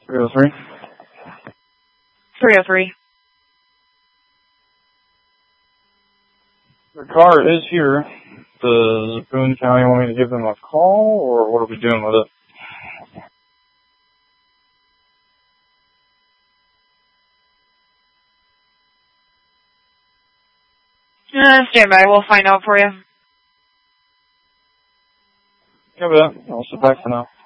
303. 303. The car is here. Does Boone County want me to give them a call, or what are we doing with it? Stand by. We'll find out for you. Yeah, but I'll sit back for now.